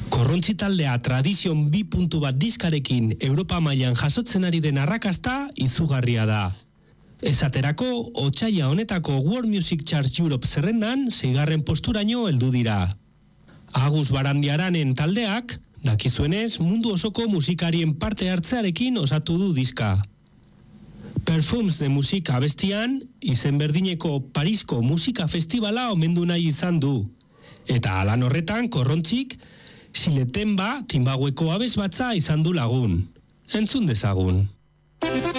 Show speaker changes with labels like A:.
A: Korrontzi taldea Tradition 2.1 diskarekin Europa mailan jasotzen ari den arrakasta izugarria da. Esaterako, otsaila honetako World Music Charts Europe zerrendan 6. posturaino heldu dira. Agus Barandiaranen taldeak, dakizuenez, mundu osoko musikarien parte hartzearekin osatu du diska. Perfumes de Musik abestian, izen berdineko Parisko Musika Festivala omendu nahi izan du. Eta alan horretan, Korrontzik, Siletemba, Timbaueko abes batza izan du lagun. Entzun dezagun.